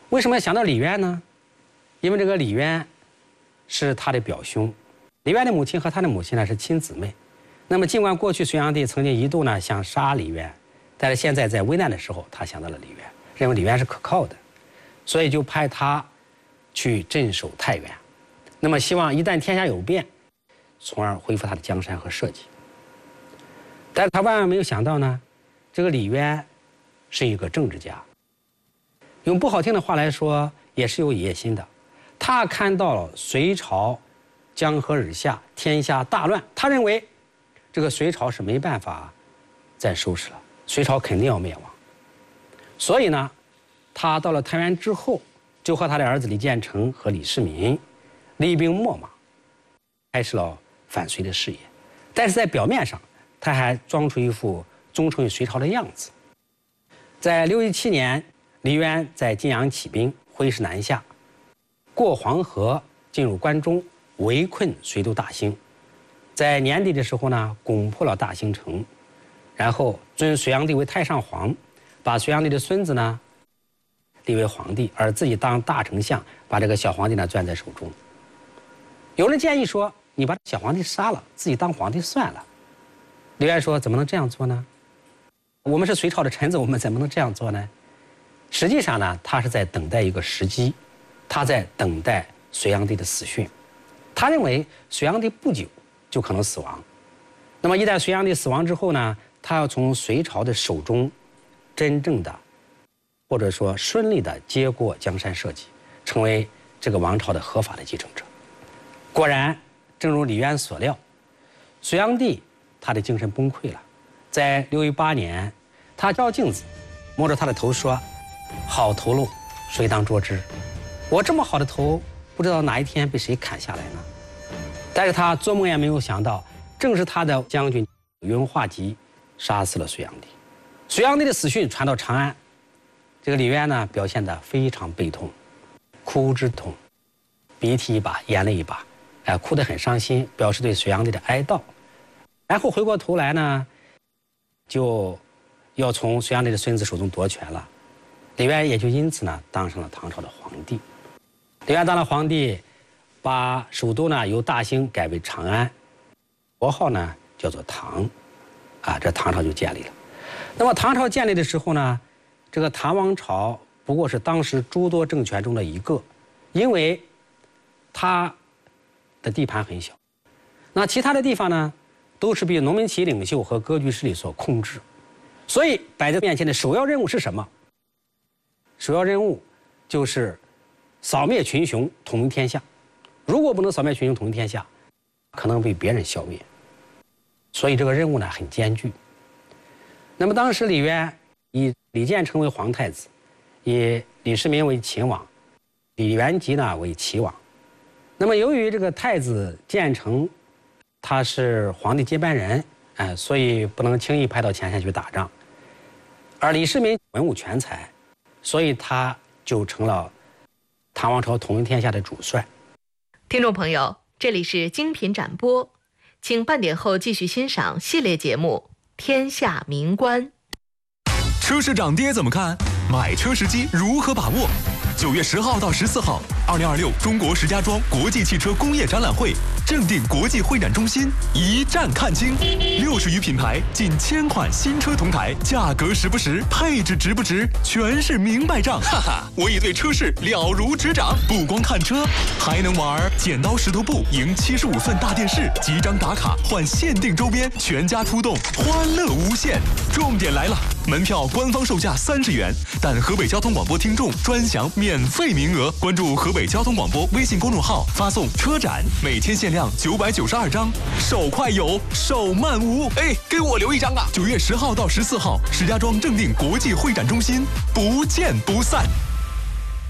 为什么要想到李渊呢？因为这个李渊是他的表兄，李渊的母亲和他的母亲呢是亲姊妹。那么尽管过去隋炀帝曾经一度呢想杀李渊，但是现在在危难的时候，他想到了李渊，认为李渊是可靠的，所以就派他去镇守太原。那么希望一旦天下有变，从而恢复他的江山和社稷。但是他万万没有想到呢，这个李渊是一个政治家，用不好听的话来说，也是有野心的。他看到了隋朝江河日下，天下大乱，他认为这个隋朝是没办法再收拾了，隋朝肯定要灭亡。所以呢，他到了太原之后，就和他的儿子李建成和李世民厉兵秣马，开始了反隋的事业。但是在表面上，他还装出一副忠诚于隋朝的样子。在617年，李渊在晋阳起兵，挥师南下，过黄河进入关中，围困隋都大兴。在年底的时候呢，攻破了大兴城，然后尊隋炀帝为太上皇，把隋炀帝的孙子呢立为皇帝，而自己当大丞相，把这个小皇帝呢攥在手中。有人建议说，你把小皇帝杀了，自己当皇帝算了。李渊说，怎么能这样做呢？我们是隋朝的臣子，我们怎么能这样做呢？实际上呢，他是在等待一个时机，他在等待隋炀帝的死讯。他认为隋炀帝不久就可能死亡，那么一旦隋炀帝死亡之后呢，他要从隋朝的手中真正的或者说顺利的接过江山社稷，成为这个王朝的合法的继承者。果然，正如李渊所料，隋炀帝他的精神崩溃了。在618年，他照镜子，摸着他的头说：“好头颅，谁当捉之？我这么好的头，不知道哪一天被谁砍下来呢？”但是他做梦也没有想到，正是他的将军云化吉杀死了隋炀帝。隋炀帝的死讯传到长安，这个李渊呢表现得非常悲痛，哭之痛，鼻涕一把，眼泪一把，哭得很伤心，表示对隋炀帝的哀悼。然后回过头来呢，就要从隋炀帝的孙子手中夺权了。李渊也就因此呢当上了唐朝的皇帝。李渊当了皇帝，把首都呢由大兴改为长安，国号呢叫做唐，这唐朝就建立了。那么唐朝建立的时候呢，这个唐王朝不过是当时诸多政权中的一个，因为它的地盘很小，那其他的地方呢都是被农民起义领袖和割据势力所控制，所以摆在面前的首要任务是什么？首要任务就是扫灭群雄，统一天下。如果不能扫灭群雄，统一天下，可能被别人消灭。所以这个任务呢很艰巨。那么当时李渊以李建成为皇太子，以李世民为秦王，李元吉呢为齐王。那么由于这个太子建成他是皇帝接班人，所以不能轻易派到前线去打仗。而李世民文武全才，所以他就成了唐王朝统一天下的主帅。 听众朋友，这里是精品展播，请半点后继续欣赏系列节目《天下名观》。 车市涨跌怎么看？买车时机如何把握？9月10号到14号，2026中国石家庄国际汽车工业展览会正定国际会展中心一站看清，60余品牌，近1000款新车同台，价格实不实，配置值不值，全是明白账。哈哈，我已对车市了如指掌，不光看车，还能玩剪刀石头布，赢75份大电视，几张打卡换限定周边，全家出动，欢乐无限。重点来了，门票官方售价30元，但河北交通广播听众专享免费名额。关注河北交通广播微信公众号，发送车展，每天限量992张，手快有，手慢无。给我留一张啊！9月10号到14号，石家庄正定国际会展中心，不见不散。